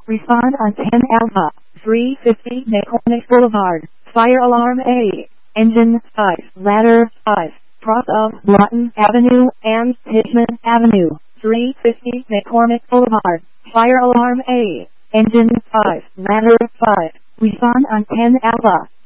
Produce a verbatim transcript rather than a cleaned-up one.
Respond on ten Alpha, three fifty McCormick Boulevard, Fire Alarm A, Engine five, Ladder five, cross of Lawton Avenue and Hitchman Avenue, three fifty McCormick Boulevard, Fire Alarm A, Engine five, Ladder five, Respond on ten Alpha.